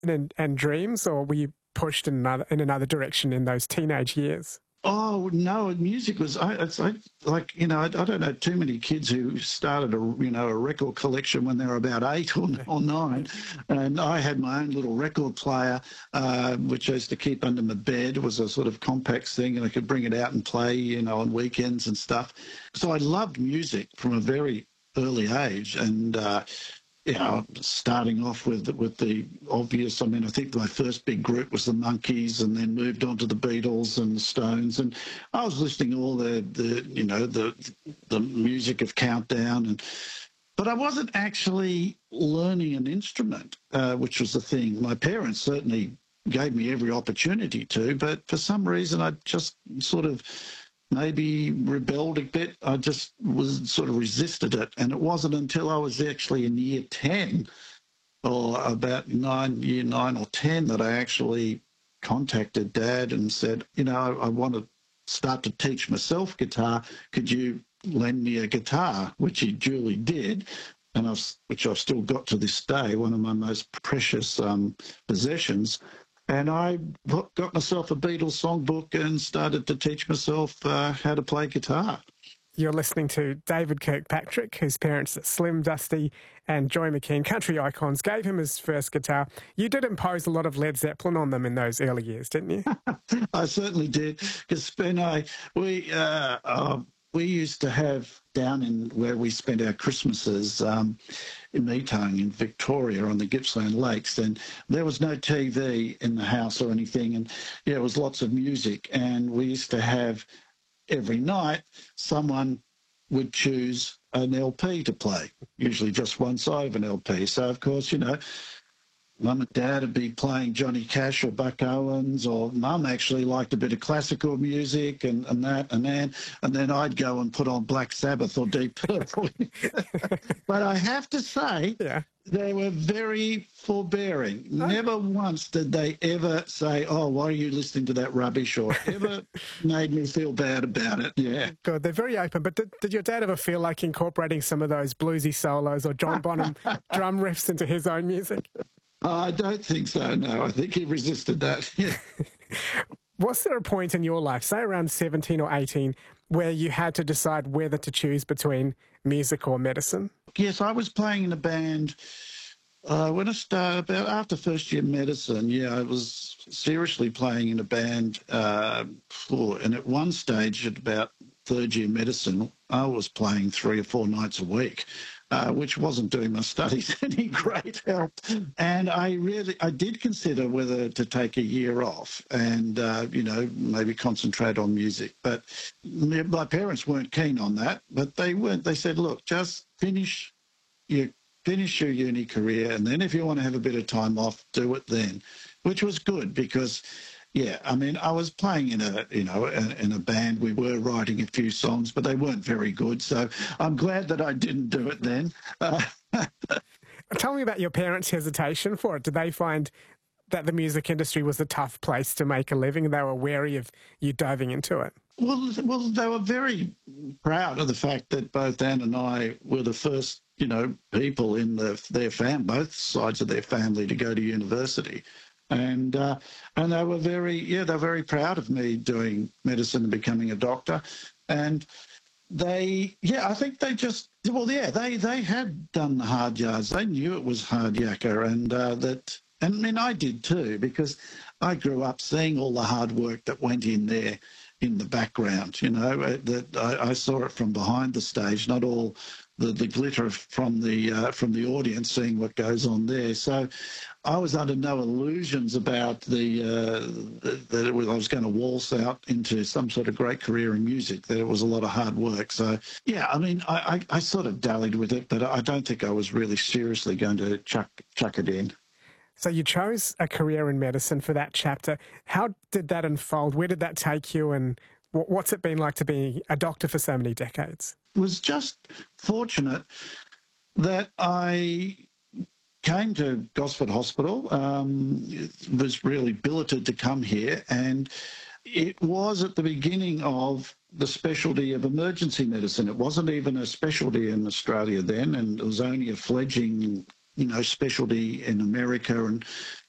and dreams, or were you pushed in another direction in those teenage years? Oh no, music was. I don't know too many kids who started a record collection when they were about 8 or 9, and I had my own little record player, which I used to keep under my bed. It was a sort of compact thing, and I could bring it out and play, on weekends and stuff. So I loved music from a very early age, and starting off with the obvious. I mean, I think my first big group was the Monkees, and then moved on to the Beatles and the Stones. And I was listening to all the music of Countdown, but I wasn't actually learning an instrument, which was the thing. My parents certainly gave me every opportunity to, but for some reason I just sort of maybe rebelled a bit. I just was sort of resisted it. And it wasn't until I was actually in year 10 or about year 9 or 10 that I actually contacted Dad and said, I want to start to teach myself guitar. Could you lend me a guitar? Which he duly did. And which I've still got to this day, one of my most precious possessions. And I got myself a Beatles songbook and started to teach myself how to play guitar. You're listening to David Kirkpatrick, whose parents, Slim, Dusty and Joy McKean, country icons, gave him his first guitar. You did impose a lot of Led Zeppelin on them in those early years, didn't you? I certainly did, because we used to have down in where we spent our Christmases in Meetang in Victoria on the Gippsland Lakes, and there was no TV in the house or anything, and it was lots of music, and we used to have every night someone would choose an LP to play, usually just one side of an LP. So of course, Mum and Dad would be playing Johnny Cash or Buck Owens, or Mum actually liked a bit of classical music and then I'd go and put on Black Sabbath or Deep Purple. But I have to say, they were very forbearing. Never once did they ever say, "Oh, why are you listening to that rubbish?" or ever made me feel bad about it. Yeah. Good, they're very open. But did your dad ever feel like incorporating some of those bluesy solos or John Bonham drum riffs into his own music? I don't think so, no. I think he resisted that. Yeah. Was there a point in your life, say around 17 or 18, where you had to decide whether to choose between music or medicine? Yes, I was playing in a band when I started, about after first year medicine. Yeah, I was seriously playing in a band. And at one stage, at about third year medicine, I was playing 3 or 4 nights a week. Which wasn't doing my studies any great help. And I did consider whether to take a year off and, maybe concentrate on music. But my parents weren't keen on that, but they weren't. They said, look, just finish your uni career, and then if you want to have a bit of time off, do it then, which was good because, yeah, I mean, I was playing in a band. We were writing a few songs, but they weren't very good. So I'm glad that I didn't do it then. Tell me about your parents' hesitation for it. Did they find that the music industry was a tough place to make a living and they were wary of you diving into it? Well, they were very proud of the fact that both Anne and I were the first, people in both sides of their family to go to university. And they were very proud of me doing medicine and becoming a doctor. And I think they had done the hard yards. They knew it was hard yakka, and I did too, because I grew up seeing all the hard work that went in there in the background. That I saw it from behind the stage, not all the glitter from the audience, seeing what goes on there. So I was under no illusions about that I was going to waltz out into some sort of great career in music, that it was a lot of hard work. So, yeah, I mean, I sort of dallied with it, but I don't think I was really seriously going to chuck it in. So you chose a career in medicine for that chapter. How did that unfold? Where did that take you, and what's it been like to be a doctor for so many decades? It was just fortunate that I came to Gosford Hospital, was really billeted to come here, and it was at the beginning of the specialty of emergency medicine. It wasn't even a specialty in Australia then, and it was only a fledgling, specialty in America, and